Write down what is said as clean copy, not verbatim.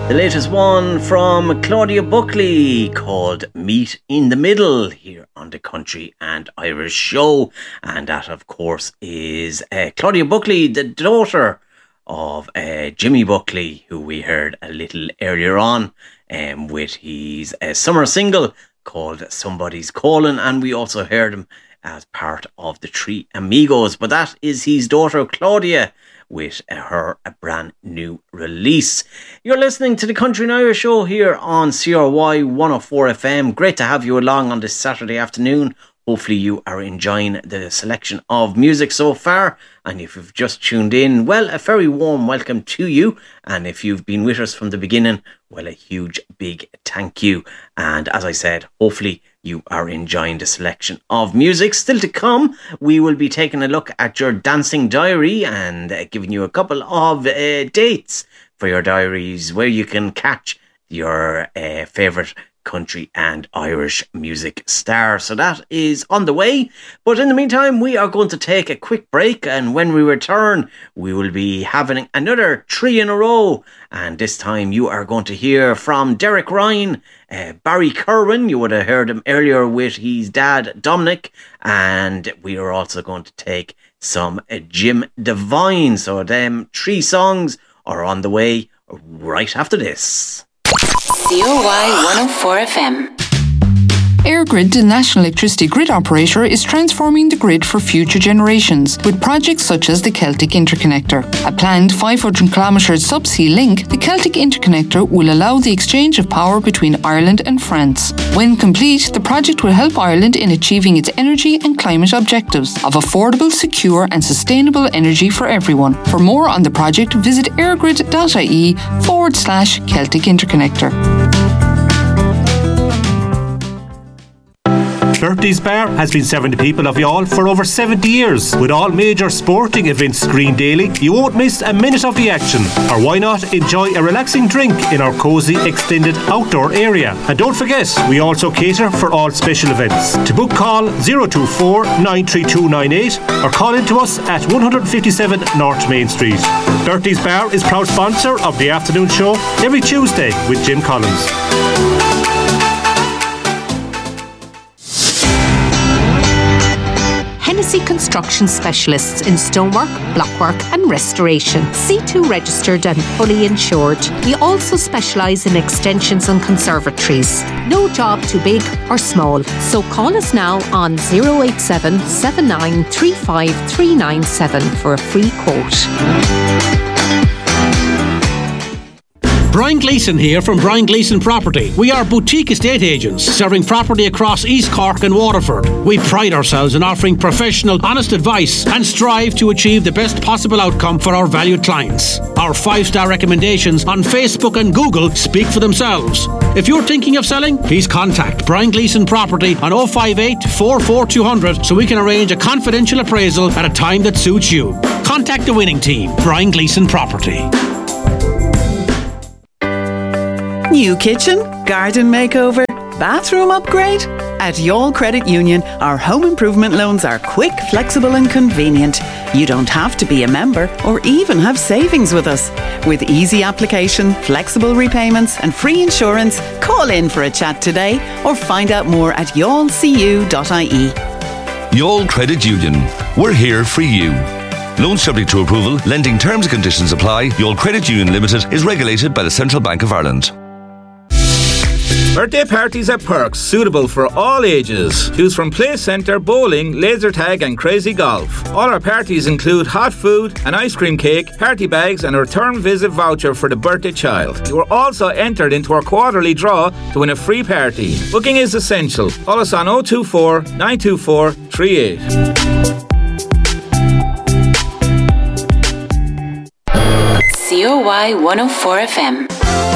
The latest one from Claudia Buckley called Meet in the Middle here on the Country and Irish Show. And that, of course, is Claudia Buckley, the daughter of Jimmy Buckley, who we heard a little earlier on with his summer single called Somebody's Calling. And we also heard him as part of the Three Amigos. But that is his daughter, Claudia, with her a brand new release. You're listening to the Country and Irish Show here on CRY 104 FM. Great to have you along on this Saturday afternoon. Hopefully you are enjoying the selection of music so far. And if you've just tuned in, well, a very warm welcome to you. And if you've been with us from the beginning, well, a huge, big thank you. And as I said, hopefully you are enjoying the selection of music. Still to come, we will be taking a look at your dancing diary and giving you a couple of dates for your diaries where you can catch your favourite country and Irish music star. So that is on the way. But in the meantime, we are going to take a quick break, and when we return, we will be having another 3 in a row. And this time you are going to hear from Derek Ryan, Barry Kerwin. You would have heard him earlier with his dad, Dominic. And we are also going to take some Jim Devine. So them 3 songs are on the way right after this. CRY 104 FM. EirGrid, the national electricity grid operator, is transforming the grid for future generations with projects such as the Celtic Interconnector. A planned 500-kilometre subsea link, the Celtic Interconnector will allow the exchange of power between Ireland and France. When complete, the project will help Ireland in achieving its energy and climate objectives of affordable, secure and sustainable energy for everyone. For more on the project, visit airgrid.ie/Celtic Interconnector. Bertie's Bar has been serving the people of Youghal for over 70 years. With all major sporting events screened daily, you won't miss a minute of the action. Or why not enjoy a relaxing drink in our cosy extended outdoor area. And don't forget, we also cater for all special events. To book, call 024 93298 or call in to us at 157 North Main Street. Bertie's Bar is proud sponsor of the afternoon show every Tuesday with Jim Collins. Hennessy Construction Specialists in stonework, blockwork and restoration. C2 registered and fully insured. We also specialise in extensions and conservatories. No job too big or small. So call us now on 087 7935 397 for a free quote. Brian Gleeson here from Brian Gleeson Property. We are boutique estate agents serving property across East Cork and Waterford. We pride ourselves in offering professional, honest advice and strive to achieve the best possible outcome for our valued clients. Our 5-star recommendations on Facebook and Google speak for themselves. If you're thinking of selling, please contact Brian Gleeson Property on 058 44200 so we can arrange a confidential appraisal at a time that suits you. Contact the winning team, Brian Gleeson Property. New kitchen, garden makeover, bathroom upgrade? At Youghal Credit Union, our home improvement loans are quick, flexible and convenient. You don't have to be a member or even have savings with us. With easy application, flexible repayments and free insurance, call in for a chat today or find out more at youghalcu.ie. Youghal Credit Union. We're here for you. Loans subject to approval. Lending terms and conditions apply. Youghal Credit Union Limited is regulated by the Central Bank of Ireland. Birthday parties at Perks, suitable for all ages. Choose from play centre, bowling, laser tag and crazy golf. All our parties include hot food, an ice cream cake, party bags and a return visit voucher for the birthday child. You are also entered into our quarterly draw to win a free party. Booking is essential. Call us on 024 924 38. CRY 104 FM.